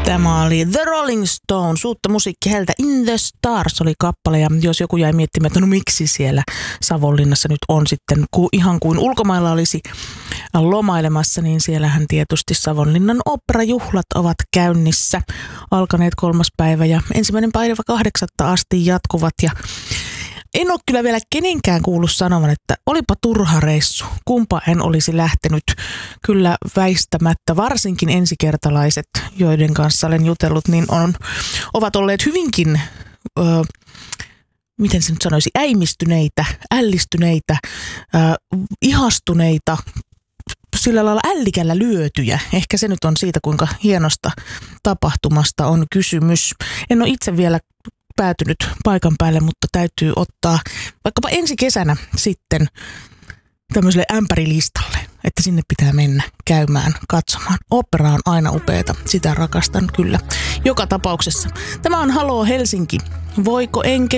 Tämä oli The Rolling Stones, uutta musiikkia heiltä. In the Stars oli kappale, ja jos joku jäi miettimään, että no miksi siellä Savonlinnassa nyt on sitten ihan kuin ulkomailla olisi lomailemassa, niin siellähän tietysti Savonlinnan oopperajuhlat ovat käynnissä, alkaneet 3. päivä ja 1.8. asti jatkuvat, ja en ole kyllä vielä kenenkään kuullut sanovan, että olipa turha reissu, kumpa en olisi lähtenyt. Kyllä väistämättä, varsinkin ensikertalaiset, joiden kanssa olen jutellut, niin ovat olleet hyvinkin, miten se nyt sanoisi, äimistyneitä, ällistyneitä, ihastuneita, sillä lailla ällikällä lyötyjä. Ehkä se nyt on siitä, kuinka hienosta tapahtumasta on kysymys. En ole itse vielä päätynyt paikan päälle, mutta täytyy ottaa vaikkapa ensi kesänä sitten tämmöiselle ämpärilistalle, että sinne pitää mennä käymään, katsomaan. Opera on aina upeata, sitä rakastan kyllä joka tapauksessa. Tämä on Haloo Helsinki. Voiko enkeli